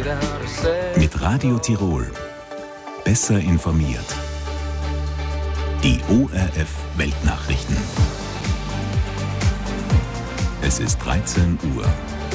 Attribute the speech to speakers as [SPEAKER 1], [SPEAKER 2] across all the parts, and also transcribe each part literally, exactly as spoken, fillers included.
[SPEAKER 1] Mit Radio Tirol. Besser informiert. Die O R F Weltnachrichten. Es ist dreizehn Uhr.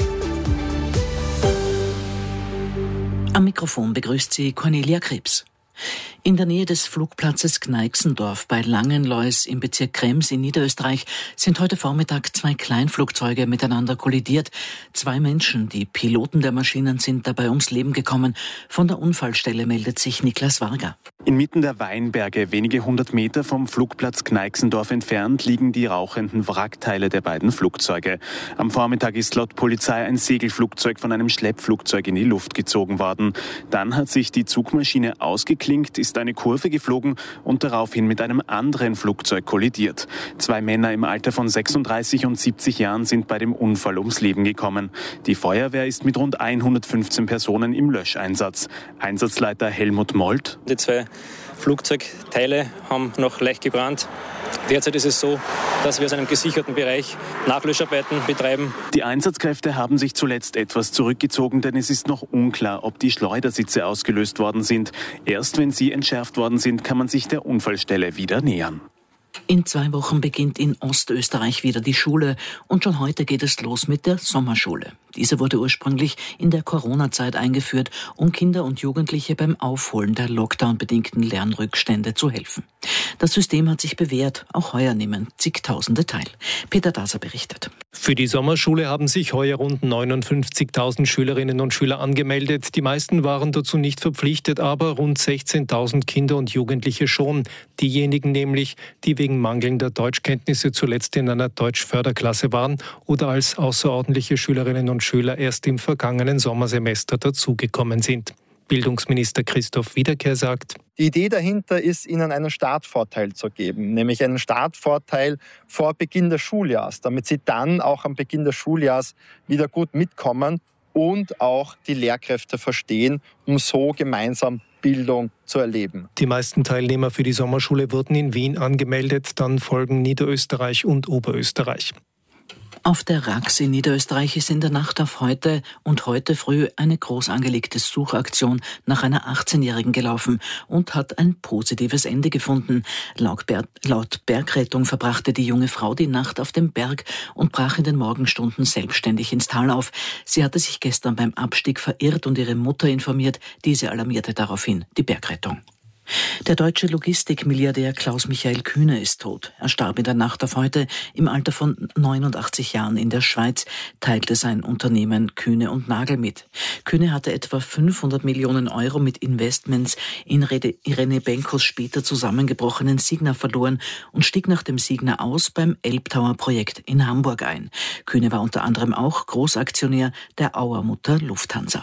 [SPEAKER 2] Am Mikrofon begrüßt sie Cornelia Krebs. In der Nähe des Flugplatzes Gneixendorf bei Langenlois im Bezirk Krems in Niederösterreich sind heute Vormittag zwei Kleinflugzeuge miteinander kollidiert. Zwei Menschen, die Piloten der Maschinen, sind dabei ums Leben gekommen. Von der Unfallstelle meldet sich Niklas Varga.
[SPEAKER 3] Inmitten der Weinberge, wenige hundert Meter vom Flugplatz Gneixendorf entfernt, liegen die rauchenden Wrackteile der beiden Flugzeuge. Am Vormittag ist laut Polizei ein Segelflugzeug von einem Schleppflugzeug in die Luft gezogen worden. Dann hat sich die Zugmaschine ausgeklinkt, ist eine Kurve geflogen und daraufhin mit einem anderen Flugzeug kollidiert. Zwei Männer im Alter von sechsunddreißig und siebzig Jahren sind bei dem Unfall ums Leben gekommen. Die Feuerwehr ist mit rund hundertfünfzehn Personen im Löscheinsatz. Einsatzleiter Helmut Molt.
[SPEAKER 4] Die zwei Flugzeugteile haben noch leicht gebrannt. Derzeit ist es so, dass wir aus einem gesicherten Bereich Nachlöscharbeiten betreiben.
[SPEAKER 3] Die Einsatzkräfte haben sich zuletzt etwas zurückgezogen, denn es ist noch unklar, ob die Schleudersitze ausgelöst worden sind. Erst wenn sie entschärft worden sind, kann man sich der Unfallstelle wieder nähern.
[SPEAKER 2] In zwei Wochen beginnt in Ostösterreich wieder die Schule und schon heute geht es los mit der Sommerschule. Diese wurde ursprünglich in der Corona-Zeit eingeführt, um Kinder und Jugendliche beim Aufholen der Lockdown-bedingten Lernrückstände zu helfen. Das System hat sich bewährt, auch heuer nehmen zigtausende teil. Peter Daser berichtet.
[SPEAKER 5] Für die Sommerschule haben sich heuer rund neunundfünfzigtausend Schülerinnen und Schüler angemeldet. Die meisten waren dazu nicht verpflichtet, aber rund sechzehntausend Kinder und Jugendliche schon. Diejenigen nämlich, die wegen mangelnder Deutschkenntnisse zuletzt in einer Deutschförderklasse waren oder als außerordentliche Schülerinnen und Schüler erst im vergangenen Sommersemester dazugekommen sind. Bildungsminister Christoph Wiederkehr sagt:
[SPEAKER 6] Die Idee dahinter ist, ihnen einen Startvorteil zu geben, nämlich einen Startvorteil vor Beginn des Schuljahres, damit sie dann auch am Beginn des Schuljahres wieder gut mitkommen und auch die Lehrkräfte verstehen, um so gemeinsam Bildung zu erleben.
[SPEAKER 5] Die meisten Teilnehmer für die Sommerschule wurden in Wien angemeldet, dann folgen Niederösterreich und Oberösterreich.
[SPEAKER 2] Auf der Rax in Niederösterreich ist in der Nacht auf heute und heute früh eine groß angelegte Suchaktion nach einer achtzehnjährigen gelaufen und hat ein positives Ende gefunden. Laut, Ber- laut Bergrettung verbrachte die junge Frau die Nacht auf dem Berg und brach in den Morgenstunden selbstständig ins Tal auf. Sie hatte sich gestern beim Abstieg verirrt und ihre Mutter informiert. Diese alarmierte daraufhin die Bergrettung. Der deutsche Logistikmilliardär Klaus-Michael Kühne ist tot. Er starb in der Nacht auf heute im Alter von neunundachtzig Jahren in der Schweiz, teilte sein Unternehmen Kühne und Nagel mit. Kühne hatte etwa fünfhundert Millionen Euro mit Investments in Irene Benkos später zusammengebrochenen Signa verloren und stieg nach dem Signa aus beim Elbtower-Projekt in Hamburg ein. Kühne war unter anderem auch Großaktionär der Auermutter Lufthansa.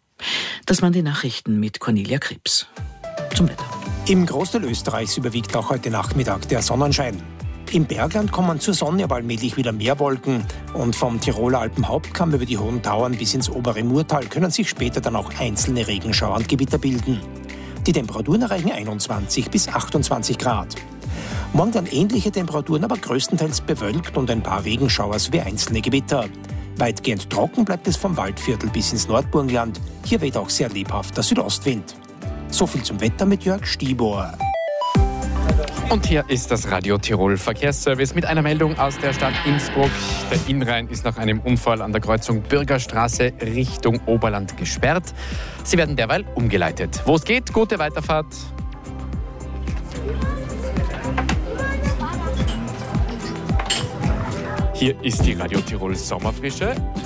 [SPEAKER 2] Das waren die Nachrichten mit Cornelia Krebs. Zum Wetter.
[SPEAKER 7] Im Großteil Österreichs überwiegt auch heute Nachmittag der Sonnenschein. Im Bergland kommen zur Sonne aber allmählich wieder mehr Wolken und vom Tiroler Alpenhauptkamm über die hohen Tauern bis ins obere Murtal können sich später dann auch einzelne Regenschauer und Gewitter bilden. Die Temperaturen erreichen einundzwanzig bis achtundzwanzig Grad. Morgen dann ähnliche Temperaturen, aber größtenteils bewölkt und ein paar Regenschauer sowie einzelne Gewitter. Weitgehend trocken bleibt es vom Waldviertel bis ins Nordburgenland. Hier weht auch sehr lebhafter Südostwind. So viel zum Wetter mit Jörg Stibor.
[SPEAKER 8] Und hier ist das Radio Tirol Verkehrsservice mit einer Meldung aus der Stadt Innsbruck. Der Innrhein ist nach einem Unfall an der Kreuzung Bürgerstraße Richtung Oberland gesperrt. Sie werden derweil umgeleitet. Wo es geht, gute Weiterfahrt. Hier ist die Radio Tirol Sommerfrische.